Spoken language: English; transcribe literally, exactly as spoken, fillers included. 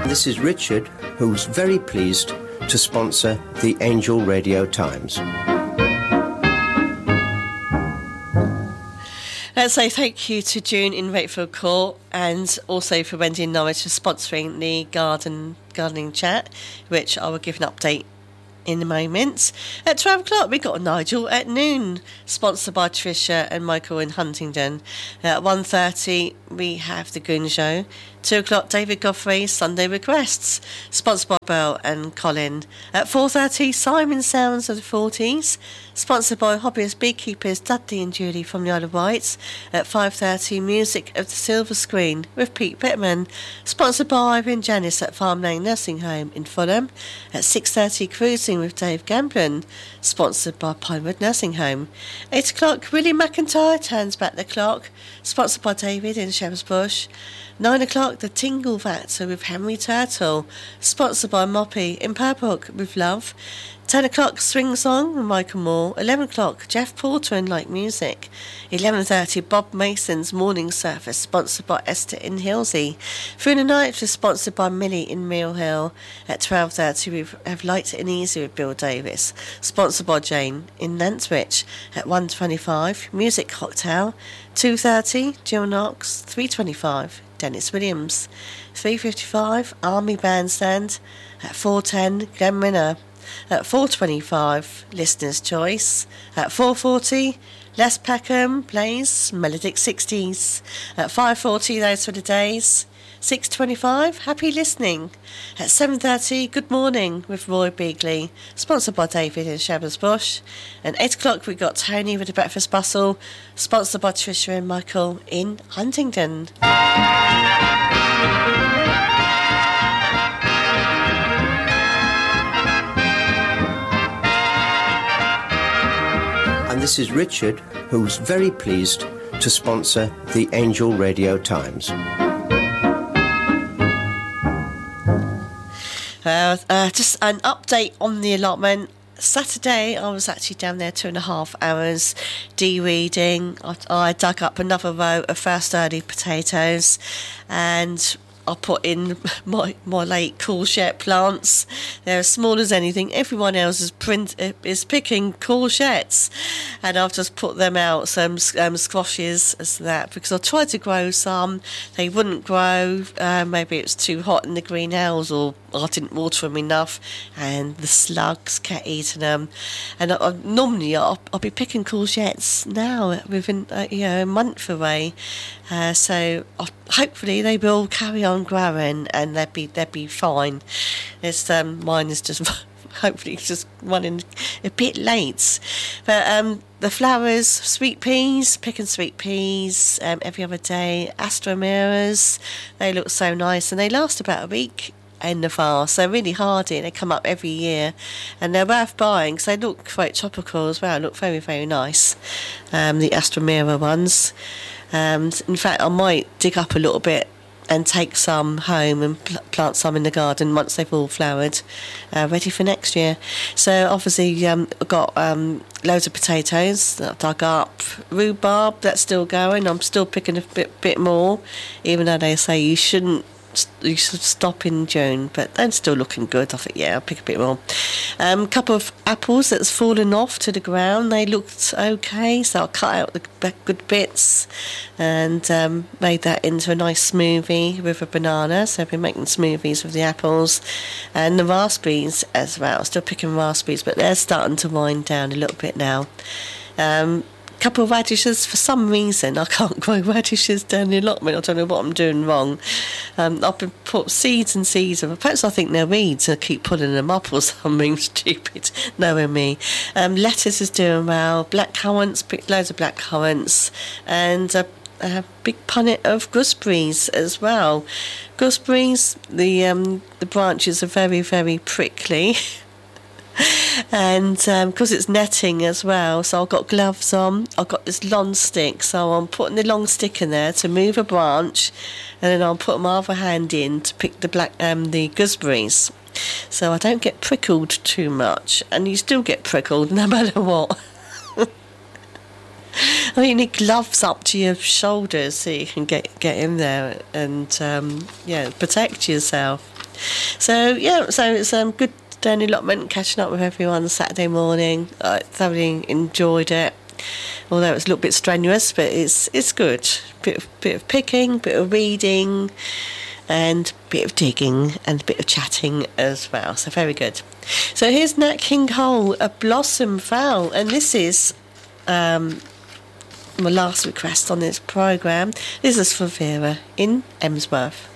This is Richard, who's very pleased to sponsor the Angel Radio Times. Let's say thank you to June in Wakefield Court and also for Wendy in Norwich for sponsoring the garden gardening chat, which I will give an update in a moment. At twelve o'clock, we got Nigel at noon, sponsored by Tricia and Michael in Huntingdon. At one thirty, we have The Goon Show. two o'clock, David Godfrey's Sunday Requests, sponsored by Belle and Colin. At four thirty, Simon Sounds of the forties, sponsored by Hobbyist Beekeepers Dudley and Julie from the Isle of Wight. At five thirty, Music of the Silver Screen with Pete Pittman, sponsored by Ivy and Janice at Farm Lane Nursing Home in Fulham. At six thirty, Cruising with Dave Gamblin, sponsored by Pinewood Nursing Home. eight o'clock, Willie McIntyre turns back the clock, sponsored by David in Shepherd's Bush. nine o'clock, The Tingle Factor with Henry Turtle, sponsored by Moppy in Purpock with Love. ten o'clock, Swing Song with Michael Moore. eleven o'clock, Jeff Porter and Like Music. eleven thirty, Bob Mason's Morning Surface, sponsored by Esther in Hilsey. Through the Night was sponsored by Millie in Mill Hill. At twelve thirty, we have Light and Easy with Bill Davis, sponsored by Jane in Nantwich. At one twenty-five, Music Cocktail. two thirty, Jill Knox. three twenty-five, Dennis Williams. three fifty-five, Army Bandstand. At four ten, Glenn Minner. At four twenty-five, Listener's Choice. At four forty, Les Peckham plays Melodic sixties. At five forty, Those Were the Days. six twenty-five, Happy Listening. At seven thirty, Good Morning with Roy Beagley, sponsored by David in Shepherd's Bush. And eight o'clock, we got Tony with the Breakfast Bustle, sponsored by Tricia and Michael in Huntingdon. And this is Richard, who's very pleased to sponsor the Angel Radio Times. Uh, uh, just an update on the allotment. Saturday, I was actually down there two and a half hours de-weeding. I, I dug up another row of first early potatoes and I put in my my late courgette plants. They're as small as anything. Everyone else is print is picking courgettes, and I've just put them out, some um, squashes as that, because I tried to grow some. They wouldn't grow. Uh, maybe it was too hot in the greenhouse, or I didn't water them enough, and the slugs kept eating them. And I, I, normally I'll, I'll be picking courgettes now within uh, you know a month away. Uh, so uh, hopefully they will carry on growing and they'll be they'll be fine. It's um, mine is just hopefully it's just running a bit late. But um, the flowers, sweet peas, picking sweet peas um, every other day. Astromeras, they look so nice and they last about a week in the vase. They're really hardy. They come up every year and they're worth buying because they look quite tropical as well. Look very very nice. Um, the Astromera ones. Um, in fact, I might dig up a little bit and take some home and pl- plant some in the garden once they've all flowered, uh, ready for next year. So obviously um, I've got um, loads of potatoes that I've dug up. Rhubarb, that's still going. I'm still picking a bit, bit more, even though they say you shouldn't you should stop in June, but they're still looking good. I think, yeah, I'll pick a bit more. A um, couple of apples that's fallen off to the ground. They looked okay, so I cut out the good bits and um, made that into a nice smoothie with a banana. So I've been making smoothies with the apples and the raspberries as well. Still picking raspberries, but they're starting to wind down a little bit now. Um, couple of radishes. For some reason I can't grow radishes down the allotment. I don't know what I'm doing wrong. um, I've been put seeds and seeds of, perhaps I think they're weeds and I keep pulling them up or something stupid, knowing me. um, lettuce is doing well. Black currants, picked loads of black currants, and a, a big punnet of gooseberries as well. Gooseberries, the um, the branches are very very prickly and because um, it's netting as well, so I've got gloves on. I've got this long stick, so I'm putting the long stick in there to move a branch, and then I'll put my other hand in to pick the black um, the gooseberries, so I don't get prickled too much. And you still get prickled no matter what. I mean, you need gloves up to your shoulders so you can get get in there and um, yeah, protect yourself. So yeah, so it's um good day in the allotment, catching up with everyone Saturday morning. I thoroughly enjoyed it. Although it's a little bit strenuous, but it's it's good. Bit of, bit of picking, bit of reading, and a bit of digging, and a bit of chatting as well. So very good. So here's Nat King Cole, A Blossom Fell, and this is um, my last request on this programme. This is for Vera in Emsworth.